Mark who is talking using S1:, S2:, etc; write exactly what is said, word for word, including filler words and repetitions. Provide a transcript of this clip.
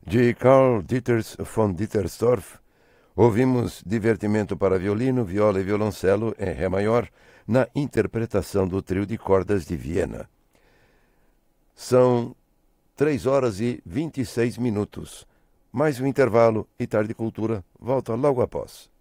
S1: De Karl Dieters von Dittersdorf, ouvimos Divertimento para violino, viola e violoncelo em Ré maior, na interpretação do trio de cordas de Viena. São três horas e vinte e seis minutos. Mais um intervalo e Tarde Cultura volta logo após.